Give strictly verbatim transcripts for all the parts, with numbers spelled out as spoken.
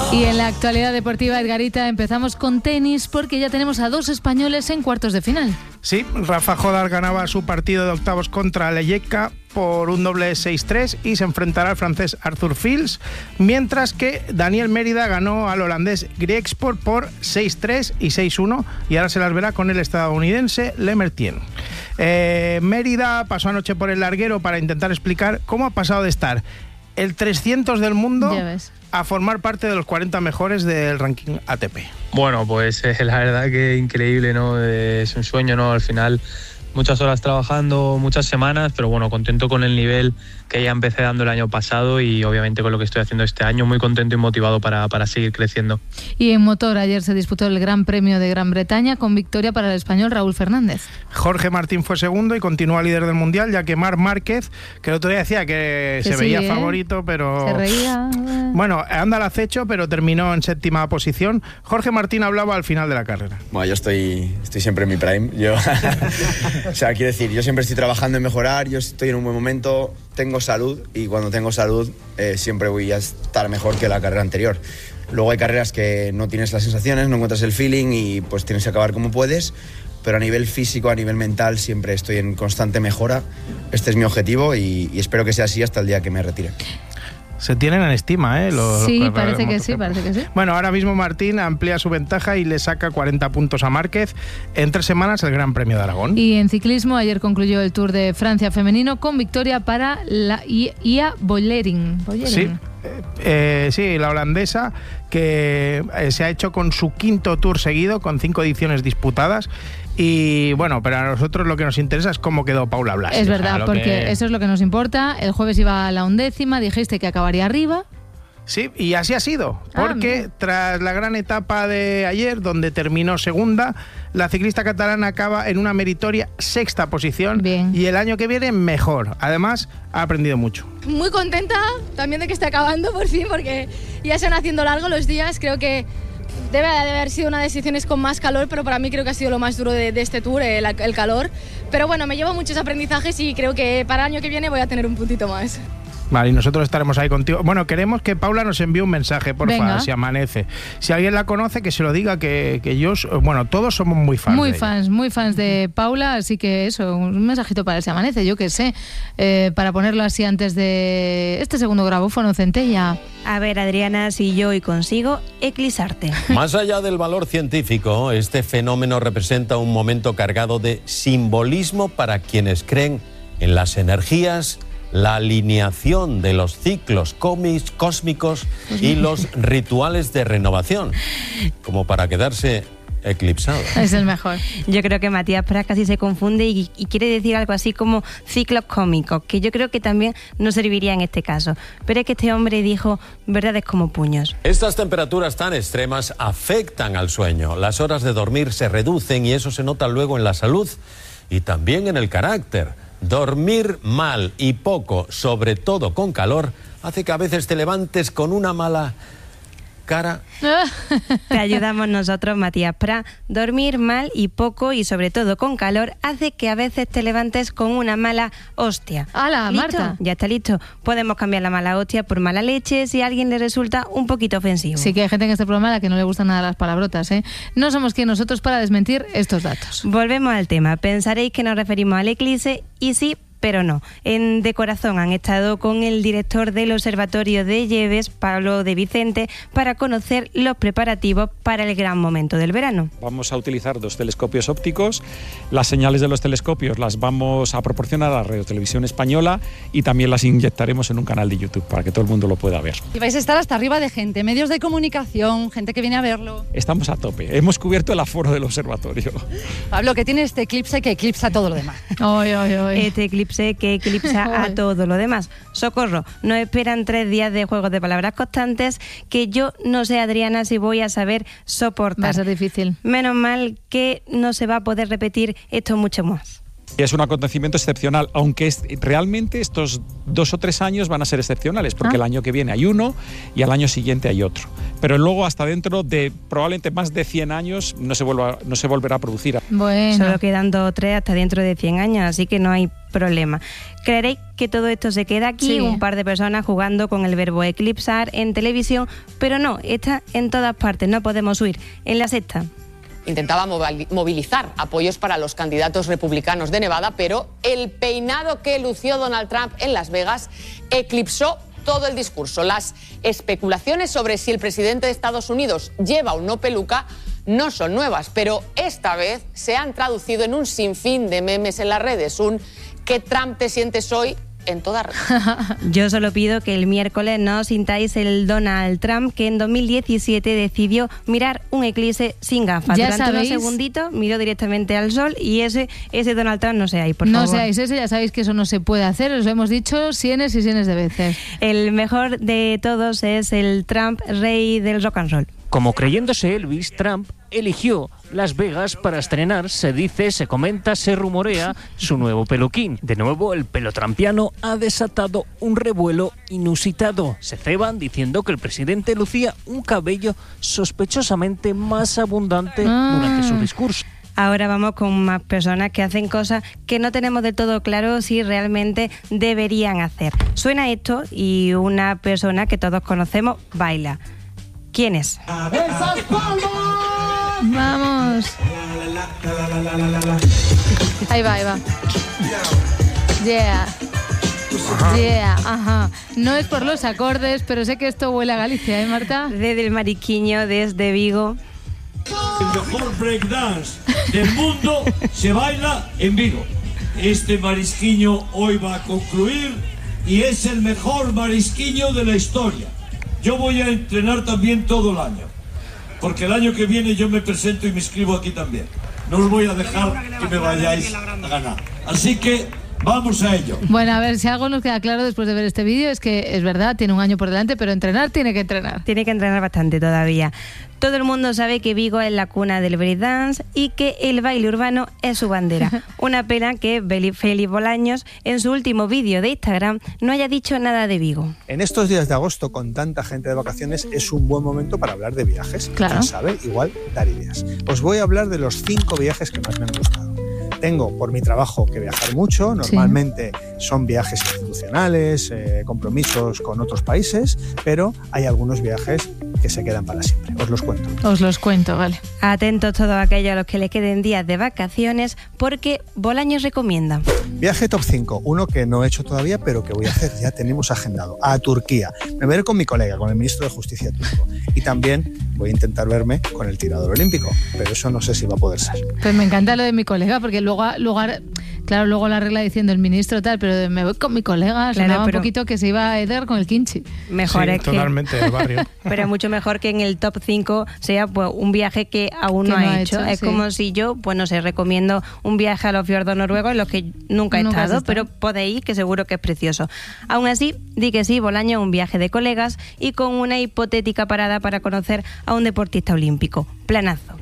Y en la actualidad deportiva, Edgarita, empezamos con tenis porque ya tenemos a dos españoles en cuartos de final. Sí, Rafa Jodar ganaba su partido de octavos contra Leyeka por un doble seis tres y se enfrentará al francés Arthur Fils, mientras que Daniel Mérida ganó al holandés Griekspoor por seis tres y seis uno y ahora se las verá con el estadounidense Le Mertien. Eh, Mérida pasó anoche por el larguero para intentar explicar cómo ha pasado de estar el trescientos del mundo a formar parte de los cuarenta mejores del ranking A T P. Bueno, pues eh, la verdad que increíble, ¿no? Eh, es un sueño, ¿no? Al final, muchas horas trabajando, muchas semanas, pero bueno, contento con el nivel que ya empecé dando el año pasado y obviamente con lo que estoy haciendo este año, muy contento y motivado para, para seguir creciendo. Y en motor, ayer se disputó el Gran Premio de Gran Bretaña con victoria para el español Raúl Fernández. Jorge Martín fue segundo y continúa líder del Mundial, ya que Marc Márquez, que el otro día decía que, que se sí, veía ¿eh? favorito, pero... Se reía. Bueno, anda al acecho, pero terminó en séptima posición. Jorge Martín hablaba al final de la carrera. Bueno, yo estoy, estoy siempre en mi prime. Yo, o sea, quiero decir, yo siempre estoy trabajando en mejorar, yo estoy en un buen momento, tengo salud y cuando tengo salud eh, siempre voy a estar mejor que la carrera anterior. Luego hay carreras que no tienes las sensaciones, no encuentras el feeling y pues tienes que acabar como puedes, pero a nivel físico, a nivel mental siempre estoy en constante mejora. Este es mi objetivo y, y espero que sea así hasta el día que me retire. Se tienen en estima, ¿eh? Los, sí, los parece que sí, parece que sí. Bueno, ahora mismo Martín amplía su ventaja y le saca cuarenta puntos a Márquez. En tres semanas el Gran Premio de Aragón. Y en ciclismo, ayer concluyó el Tour de Francia femenino con victoria para la Ia Bollering. Sí, eh, sí, la holandesa que eh, se ha hecho con su quinto Tour seguido, con cinco ediciones disputadas. Y bueno, pero a nosotros lo que nos interesa es cómo quedó Paula Blasi. Es verdad, o sea, porque que... eso es lo que nos importa. El jueves iba a la undécima, dijiste que acabaría arriba. Sí, y así ha sido, porque ah, tras la gran etapa de ayer, donde terminó segunda, la ciclista catalana acaba en una meritoria sexta posición. Bien. Y el año que viene mejor. Además, ha aprendido mucho. Muy contenta también de que esté acabando por fin, porque ya se van haciendo largos los días. Creo que debe de haber sido una de las ediciones con más calor, pero para mí creo que ha sido lo más duro de, de este tour, el, el calor. Pero bueno, me llevo muchos aprendizajes y creo que para el año que viene voy a tener un puntito más. Vale, y nosotros estaremos ahí contigo. Bueno, queremos que Paula nos envíe un mensaje, por favor, si amanece. Si alguien la conoce, que se lo diga, que, que yo, bueno, todos somos muy fans Muy de fans, ella. muy fans de Paula, así que eso, un mensajito para el si amanece, yo qué sé, eh, para ponerlo así antes de este segundo grabófono, Centella. A ver, Adriana, si yo hoy consigo eclipsarte. Más allá del valor científico, este fenómeno representa un momento cargado de simbolismo para quienes creen en las energías, la alineación de los ciclos cósmicos y los rituales de renovación, como para quedarse eclipsado. Es el mejor. Yo creo que Matías Prats casi se confunde y, y quiere decir algo así como ciclos cósmicos, que yo creo que también no serviría en este caso. Pero es que este hombre dijo verdades como puños. Estas temperaturas tan extremas afectan al sueño. Las horas de dormir se reducen y eso se nota luego en la salud y también en el carácter. Dormir mal y poco, sobre todo con calor, hace que a veces te levantes con una mala cara. Te ayudamos nosotros, Matías Prats. Dormir mal y poco y sobre todo con calor hace que a veces te levantes con una mala hostia. ¡Hala, ¿Listo? Marta! Ya está listo. Podemos cambiar la mala hostia por mala leche si a alguien le resulta un poquito ofensivo. Sí que hay gente en este programa a la que no le gustan nada las palabrotas, ¿eh? No somos quien nosotros para desmentir estos datos. Volvemos al tema. Pensaréis que nos referimos al eclipse y sí, pero no. En De Corazón han estado con el director del Observatorio de Lleves, Pablo de Vicente, para conocer los preparativos para el gran momento del verano. Vamos a utilizar dos telescopios ópticos. Las señales de los telescopios las vamos a proporcionar a la Radio Televisión Española y también las inyectaremos en un canal de YouTube para que todo el mundo lo pueda ver. Y vais a estar hasta arriba de gente, medios de comunicación, gente que viene a verlo. Estamos a tope. Hemos cubierto el aforo del observatorio. Pablo, que tiene este eclipse que eclipsa todo lo demás. Oy, oy, oy. Este eclipse que eclipsa a todo lo demás. Socorro, nos esperan tres días de juegos de palabras constantes que yo no sé, Adriana, si voy a saber soportar. Va a ser difícil. Menos mal que no se va a poder repetir esto mucho más. Es un acontecimiento excepcional, aunque es, realmente estos dos o tres años van a ser excepcionales, porque ah. el año que viene hay uno y al año siguiente hay otro. Pero luego hasta dentro de probablemente más de cien años no se, vuelva, no se volverá a producir. Bueno. Solo quedan dos o tres hasta dentro de cien años, así que no hay problema. Creeréis que todo esto se queda aquí, Sí. un par de personas jugando con el verbo eclipsar en televisión, pero no, está en todas partes, no podemos huir. En La Sexta. Intentaba movilizar apoyos para los candidatos republicanos de Nevada, pero el peinado que lució Donald Trump en Las Vegas eclipsó todo el discurso. Las especulaciones sobre si el presidente de Estados Unidos lleva o no peluca no son nuevas, pero esta vez se han traducido en un sinfín de memes en las redes. Un ¿qué Trump te sientes hoy? En todas redes. Yo solo pido que el miércoles no sintáis el Donald Trump que en dos mil diecisiete decidió mirar un eclipse sin gafas. Ya Durante sabéis. unos segunditos miró directamente al sol y ese, ese Donald Trump no seáis, por no favor. seáis ese, ya sabéis que eso no se puede hacer, os lo hemos dicho cienes y cienes de veces. El mejor de todos es el Trump, rey del rock and roll. Como creyéndose Elvis, Trump eligió Las Vegas para estrenar, se dice, se comenta, se rumorea, su nuevo peluquín. De nuevo, el pelo trampiano ha desatado un revuelo inusitado. Se ceban diciendo que el presidente lucía un cabello sospechosamente más abundante Ah. durante su discurso. Ahora vamos con más personas que hacen cosas que no tenemos del todo claro si realmente deberían hacer. Suena esto y una persona que todos conocemos baila. ¿Quién es? Vamos. Ahí va, ahí va. Yeah. Yeah, ajá. No es por los acordes, pero sé que esto huele a Galicia, ¿eh, Marta? Desde el Mariquiño, desde Vigo. El mejor breakdance del mundo se baila en Vigo. Este marisquiño hoy va a concluir y es el mejor marisquiño de la historia. Yo voy a entrenar también todo el año, porque el año que viene yo me presento y me inscribo aquí también. No os voy a dejar que me vayáis a ganar. Así que vamos a ello. Bueno, a ver, si algo nos queda claro después de ver este vídeo es que es verdad, tiene un año por delante, pero entrenar tiene que entrenar. Tiene que entrenar bastante todavía. Todo el mundo sabe que Vigo es la cuna del breakdance y que el baile urbano es su bandera. Una pena que Félix Bolaños, en su último vídeo de Instagram, no haya dicho nada de Vigo. En estos días de agosto, con tanta gente de vacaciones, es un buen momento para hablar de viajes. Claro. ¿Quién sabe? Igual dar ideas. Os voy a hablar de los cinco viajes que más me han gustado. Tengo por mi trabajo que viajar mucho, normalmente sí. son viajes institucionales, eh, compromisos con otros países, pero hay algunos viajes que se quedan para siempre. Os los cuento. Os los cuento, vale. Atentos todos aquellos a los que le queden días de vacaciones, porque Bolaños recomienda. Viaje top cinco, uno que no he hecho todavía, pero que voy a hacer, ya tenemos agendado, a Turquía. Me veré con mi colega, con el ministro de Justicia turco. Y también voy a intentar verme con el tirador olímpico, pero eso no sé si va a poder ser. Pues me encanta lo de mi colega, porque luego, luego claro, luego la regla diciendo el ministro tal, pero me voy con mi colega, sonaba claro, pero un poquito que se iba a Eder con el Kinchi. Mejor sí, es totalmente que... del barrio. Pero mucho mejor que en el top cinco sea pues un viaje que aún que no, no ha ha hecho. hecho es sí. como si yo, pues no sé, recomiendo un viaje a los fiordos noruegos en los que nunca he Nunca has estado, estado. pero podéis ir, que seguro que es precioso. Aún así, di que sí, Bolaño, un viaje de colegas y con una hipotética parada para conocer a un deportista olímpico. Planazo.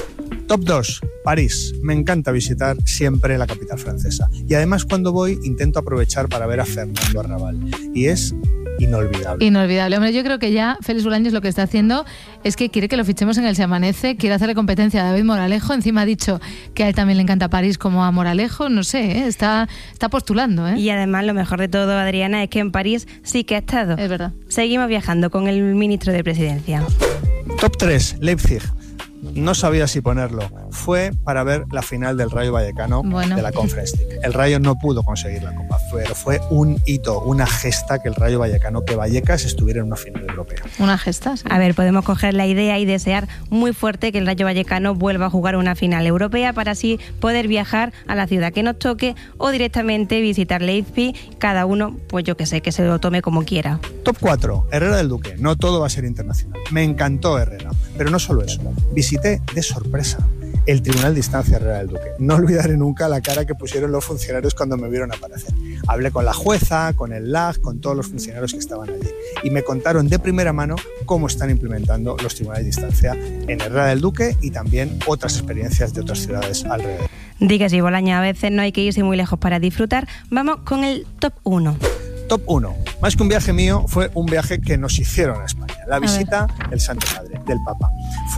Top dos, París. Me encanta visitar siempre la capital francesa. Y además cuando voy intento aprovechar para ver a Fernando Arrabal. Y es inolvidable. Inolvidable. Hombre, yo creo que ya Félix Bolaños lo que está haciendo es que quiere que lo fichemos en el Se Amanece, quiere hacerle competencia a David Moralejo. Encima ha dicho que a él también le encanta París como a Moralejo. No sé, ¿eh? está, está postulando. ¿eh? Y además lo mejor de todo, Adriana, es que en París sí que ha estado. Es verdad. Seguimos viajando con el ministro de Presidencia. Top tres, Leipzig. No sabía si ponerlo. Fue para ver la final del Rayo Vallecano bueno. de la Conference League. El Rayo no pudo conseguir la Copa, pero fue un hito, una gesta que el Rayo Vallecano, que Vallecas estuviera en una final europea. Una gesta, sí. A ver, podemos coger la idea y desear muy fuerte que el Rayo Vallecano vuelva a jugar una final europea para así poder viajar a la ciudad que nos toque o directamente visitar Leipzig, cada uno, pues yo que sé, que se lo tome como quiera. Top cuatro, Herrera del Duque. No todo va a ser internacional. Me encantó Herrera, pero no solo eso. Visité de sorpresa el Tribunal de Instancia Herrera del Duque. No olvidaré nunca la cara que pusieron los funcionarios cuando me vieron aparecer. Hablé con la jueza, con el L A G, con todos los funcionarios que estaban allí y me contaron de primera mano cómo están implementando los tribunales de instancia en Herrera del Duque y también otras experiencias de otras ciudades alrededor. Diga sí, Bolaño, a veces no hay que irse muy lejos para disfrutar. Vamos con el top uno. Top uno. Más que un viaje mío, fue un viaje que nos hicieron a España. La visita del Santo Padre, del Papa. Fue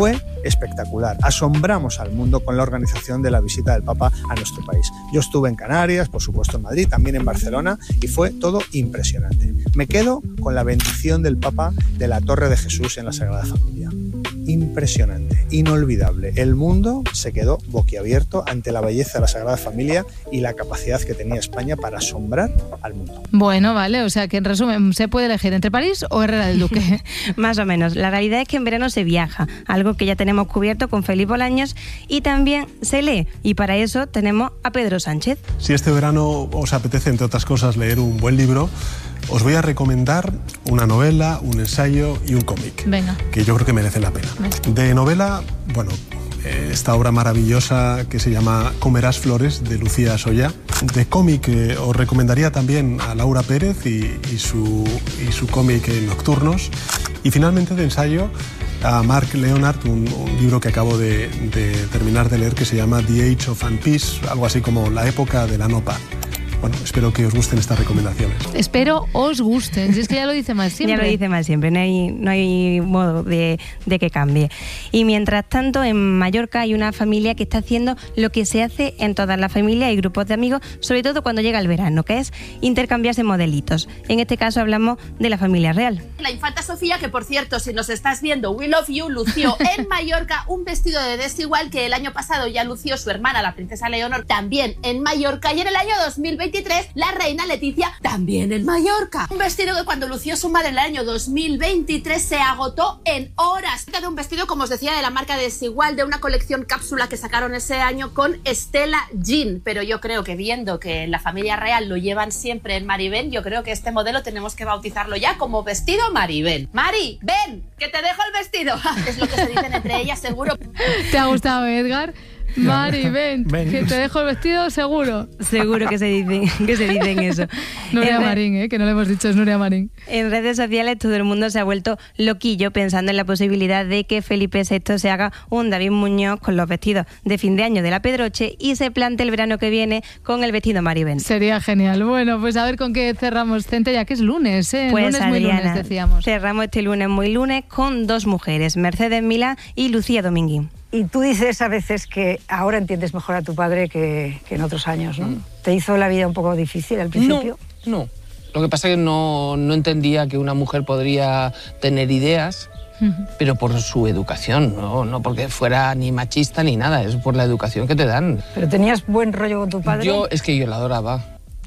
espectacular. Asombramos al mundo con la organización de la visita del Papa a nuestro país. Yo estuve en Canarias, por supuesto en Madrid, también en Barcelona, y fue todo impresionante. Me quedo con la bendición del Papa de la Torre de Jesús en la Sagrada Familia. Impresionante, inolvidable. El mundo se quedó boquiabierto ante la belleza de la Sagrada Familia y la capacidad que tenía España para asombrar al mundo. Bueno, vale, o sea que en resumen, ¿se puede elegir entre París o Herrera del Duque? Más o menos. La realidad es que en verano se viaja, algo que ya tenemos cubierto con Felipe Bolaños, y también se lee, y para eso tenemos a Pedro Sánchez. Si este verano os apetece, entre otras cosas, leer un buen libro, os voy a recomendar una novela, un ensayo y un cómic. Venga. Que yo creo que merecen la pena. Venga. De novela, bueno, esta obra maravillosa que se llama Comerás flores, de Lucía Soya. De cómic, eh, os recomendaría también a Laura Pérez y, y su, y su cómic Nocturnos. Y finalmente de ensayo a Mark Leonard, un, un libro que acabo de, de terminar de leer que se llama The Age of Unpeace, algo así como La época de la no paz. Bueno, espero que os gusten estas recomendaciones. Espero os gusten, si es que ya lo dice más siempre. Ya lo dice más siempre, no hay, no hay modo de, de que cambie. Y mientras tanto, en Mallorca hay una familia que está haciendo lo que se hace en todas las familias y grupos de amigos, sobre todo cuando llega el verano, que es intercambiarse modelitos. En este caso hablamos de la familia real. La infanta Sofía, que por cierto, si nos estás viendo, we love you, lució en Mallorca un vestido de desigual que el año pasado ya lució su hermana, la princesa Leonor, también en Mallorca, y en el año dos mil veintitrés la reina Leticia también en Mallorca. Un vestido que cuando lució su madre en el año dos mil veintitrés se agotó en horas. De un vestido, como os decía, de la marca Desigual, de una colección cápsula que sacaron ese año con Stella Jean. Pero yo creo que viendo que la familia real lo llevan siempre en Maribén, yo creo que este modelo tenemos que bautizarlo ya como vestido Maribén. Mari, ven, que te dejo el vestido. Es lo que se dicen entre ellas, seguro. ¿Te ha gustado, Edgar? Mari, ven, ven, que te dejo el vestido seguro. Seguro que se dicen, que se dicen eso. Nuria Marín, ¿eh? Que no le hemos dicho, es Nuria Marín. En redes sociales todo el mundo se ha vuelto loquillo pensando en la posibilidad de que Felipe sexto se haga un David Muñoz con los vestidos de fin de año de la Pedroche y se plante el verano que viene con el vestido Maribén. Sería genial. Bueno, pues a ver con qué cerramos, Centella, que es lunes, ¿eh? Pues lunes Adriana, muy lunes, decíamos. Cerramos este lunes muy lunes con dos mujeres, Mercedes Milá y Lucía Dominguín. Y tú dices a veces que ahora entiendes mejor a tu padre que, que en otros años, ¿no? Mm. ¿Te hizo la vida un poco difícil al principio? No, no. Lo que pasa es que no, no entendía que una mujer podría tener ideas, uh-huh. pero por su educación, no, no porque fuera ni machista ni nada, es por la educación que te dan. ¿Pero tenías buen rollo con tu padre? Yo, es que yo la adoraba.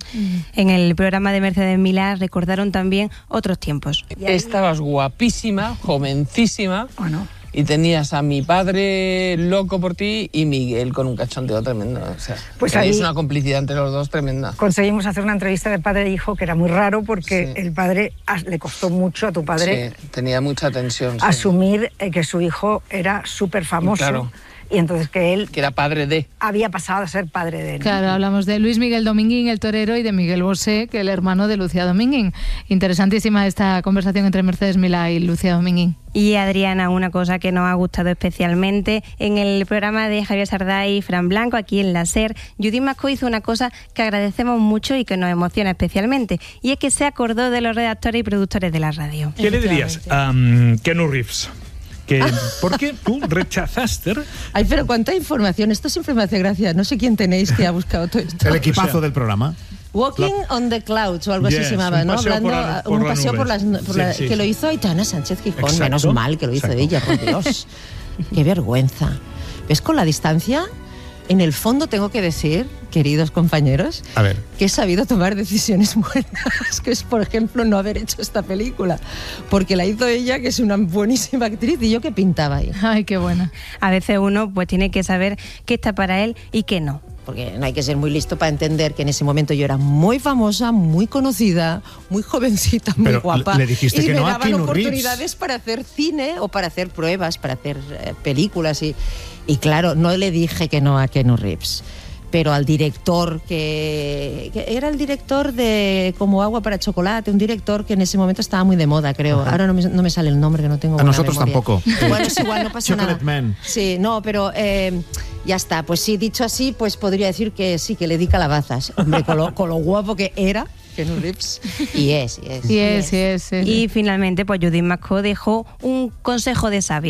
En el programa de Mercedes Milá recordaron también otros tiempos. Estabas guapísima, jovencísima. Bueno. Y tenías a mi padre loco por ti y Miguel con un cachondeo tremendo. O sea, pues ahí es una complicidad entre los dos tremenda. Conseguimos hacer una entrevista de padre e hijo que era muy raro porque sí. el padre le costó mucho a tu padre. Sí, tenía mucha tensión. Asumir sí. que su hijo era súper famoso. Claro. Y entonces que él... Que era padre de... Había pasado a ser padre de... ¿no? Claro, hablamos de Luis Miguel Dominguín, el torero, y de Miguel Bosé, que es el hermano de Lucía Dominguín. Interesantísima esta conversación entre Mercedes Milá y Lucía Dominguín. Y Adriana, una cosa que nos ha gustado especialmente, en el programa de Javier Sardá y Fran Blanco, aquí en la SER, Judith Mascó hizo una cosa que agradecemos mucho y que nos emociona especialmente, y es que se acordó de los redactores y productores de la radio. ¿Qué le dirías a um, Keanu Reeves? Que, ¿Por qué tú rechazaste? Ay, pero cuánta información. Esto siempre me hace gracia. No sé quién tenéis que ha buscado todo esto. El equipazo o sea, del programa. Walking la... on the Clouds o algo yes, así se llamaba, ¿no? Hablando, la, por un paseo por las por sí, la, sí, que sí. lo hizo Aitana Sánchez Gijón. Exacto, menos mal que lo hizo exacto. ella, por Dios. Qué vergüenza. ¿Ves? Con la distancia, en el fondo tengo que decir, queridos compañeros, a ver. que he sabido tomar decisiones buenas, que es, por ejemplo, no haber hecho esta película, porque la hizo ella, que es una buenísima actriz, y yo que pintaba ahí. Ay, qué buena. A veces uno pues tiene que saber qué está para él y qué no. Porque no hay que ser muy listo para entender que en ese momento yo era muy famosa, muy conocida, muy jovencita, muy Pero guapa. Le dijiste y que me no a daban Keanu oportunidades Reeves. para hacer cine o para hacer pruebas, para hacer eh, películas. Y, y claro, no le dije que no a Keanu Reeves. Pero al director que, que era el director de Como agua para chocolate, un director que en ese momento estaba muy de moda, creo. Ajá. Ahora no me, no me sale el nombre, que no tengo. A nosotros memoria. tampoco. Bueno, es igual, no pasa Chocolate nada. Man. Sí, no, pero eh, ya está. Pues sí, dicho así, pues podría decir que sí, que le di calabazas. Hombre, con lo, con lo guapo que era. Keanu Reeves. Y es, y es. Y es, y es. Y, es, y finalmente, pues Judith Mascó dejó un consejo de sabia.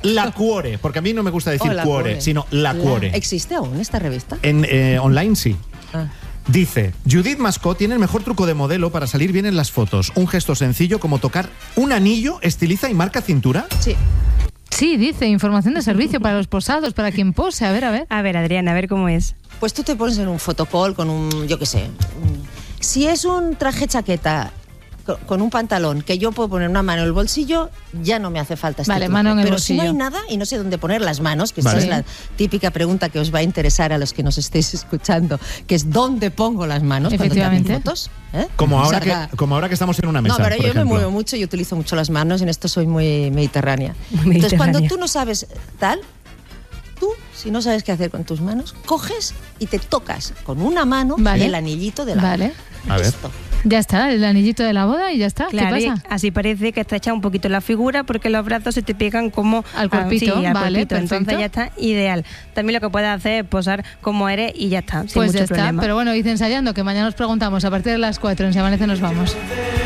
La Cuore, porque a mí no me gusta decir Oh, la Cuore, Cuore. sino La Cuore. ¿Existe aún esta revista? En eh, online sí. Ah. Dice, Judith Mascó tiene el mejor truco de modelo para salir bien en las fotos. Un gesto sencillo como tocar un anillo, estiliza y marca cintura. Sí. Sí, dice, información de servicio para los posados, para quien pose. A ver, a ver. A ver, Adriana, a ver cómo es. Pues tú te pones en un fotocall con un, yo qué sé, un- si es un traje chaqueta co- con un pantalón que yo puedo poner una mano en el bolsillo, ya no me hace falta este Vale, truco. mano en el Pero si no hay bolsillo. nada y no sé dónde poner las manos, que Vale. esa es la típica pregunta que os va a interesar a los que nos estéis escuchando, que es ¿dónde pongo las manos cuando te hacen Efectivamente. fotos? ¿Eh? Como ahora, Sarga- que, como ahora que estamos en una mesa, No, pero por yo me ejemplo. muevo mucho y utilizo mucho las manos y en esto soy muy mediterránea. Entonces, mediterránea. cuando tú no sabes tal, tú, si no sabes qué hacer con tus manos, coges y te tocas con una mano Vale. el anillito de la Vale. A ver. Esto. Ya está, el anillito de la boda y ya está. Claro, ¿Qué y pasa? así parece que está hecha un poquito la figura porque los brazos se te pegan como Al ah, cuerpito, sí, al vale, cuerpito. Entonces perfecto. ya está ideal. También lo que puedes hacer es posar como eres y ya está, sin Pues mucho ya está. problema. Pero bueno, dice ensayando que mañana nos preguntamos a partir de las cuatro en Si Amanece nos vamos.